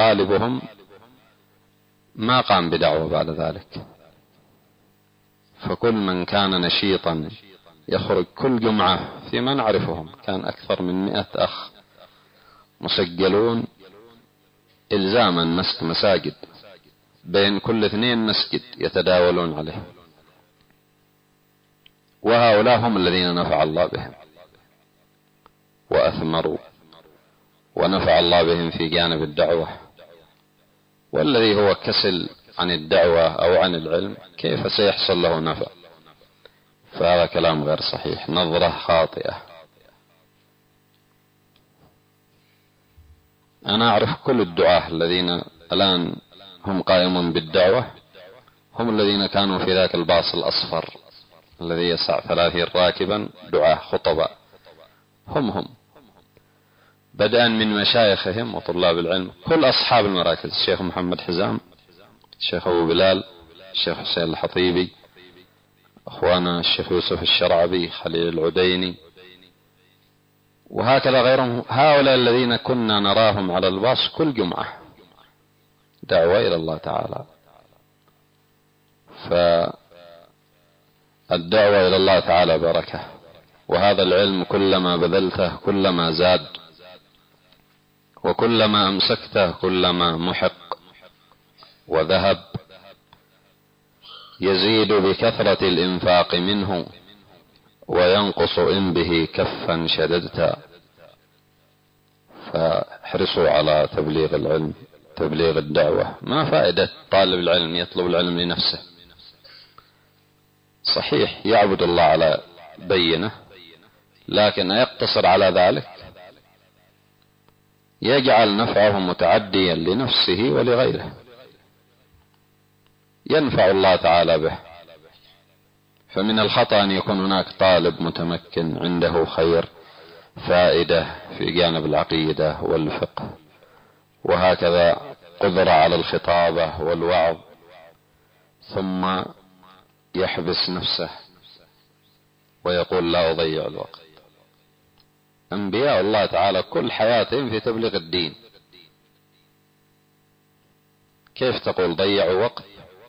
غالبهم ما قام بدعوة بعد ذلك. فكل من كان نشيطا يخرج كل جمعة، فيما نعرفهم كان أكثر من 100 أخ مسجلون إلزاما مساجد، بين كل 2 مسجد يتداولون عليه، وهؤلاء هم الذين نفع الله بهم وأثمروا، ونفع الله بهم في جانب الدعوة. والذي هو كسل عن الدعوة أو عن العلم كيف سيحصل له نفع؟ فهذا كلام غير صحيح، نظرة خاطئة. أنا أعرف كل الدعاة الذين الآن هم قائمون بالدعوة هم الذين كانوا في ذاك الباص الأصفر الذي يسع 30 راكبا، دعاة خطباء، هم بدءا من مشايخهم وطلاب العلم، كل أصحاب المراكز، الشيخ محمد حزام، الشيخ أبو بلال، الشيخ حسين الحطيبي، أخوانا الشيخ يوسف الشرعبي، خليل العديني، وهكذا غيرهم. هؤلاء الذين كنا نراهم على الباص كل جمعة دعوة إلى الله تعالى. فالدعوة إلى الله تعالى بركة، وهذا العلم كلما بذلته كلما زاد، وكلما أمسكته كلما محق وذهب، يزيد بكثرة الإنفاق منه وينقص إن به كفا شددتا. فاحرصوا على تبليغ العلم، تبليغ الدعوة. ما فائدة طالب العلم يطلب العلم لنفسه؟ صحيح يعبد الله على بينه، لكن يقتصر على ذلك، يجعل نفعه متعديا لنفسه ولغيره، ينفع الله تعالى به. فمن الخطأ أن يكون هناك طالب متمكن عنده خير، فائدة في جانب العقيدة والفقه، وهكذا قدرة على الخطابة والوعظ، ثم يحبس نفسه ويقول لا أضيع الوقت. أنبياء الله تعالى كل حياتهم في تبليغ الدين، كيف تقول ضيعوا وقت؟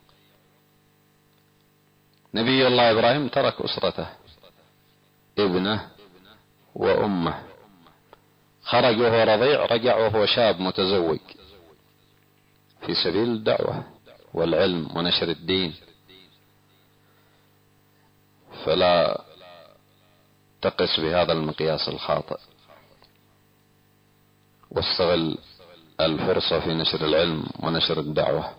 نبي الله إبراهيم ترك أسرته، ابنه وأمه، خرج وهو رضيع، رجع وهو شاب متزوج، في سبيل الدعوة والعلم ونشر الدين. فلا تقس بهذا المقياس الخاطئ، واستغل الفرصة في نشر العلم ونشر الدعوة.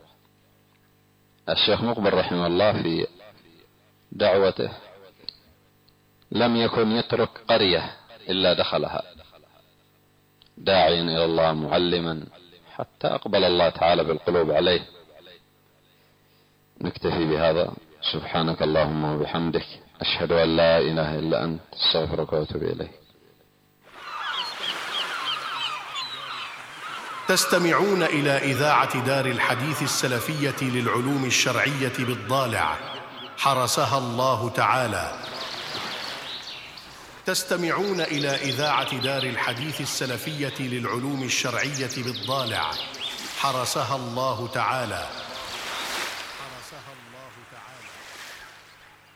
الشيخ مقبل رحمه الله في دعوته لم يكن يترك قرية إلا دخلها، داعيا إلى الله معلما، حتى أقبل الله تعالى بالقلوب عليه. نكتفي بهذا. سبحانك اللهم وبحمدك، أشهد أن لا إله إلا أنت، استغفرك وأتوب إليك. تستمعون إلى إذاعة دار الحديث السلفية للعلوم الشرعية بالضالع، حرسها الله تعالى. تستمعون إلى إذاعة دار الحديث السلفية للعلوم الشرعية بالضالع، حرسها الله تعالى.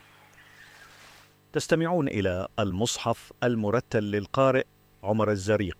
تستمعون إلى المصحف المرتل للقارئ عمر الزريق،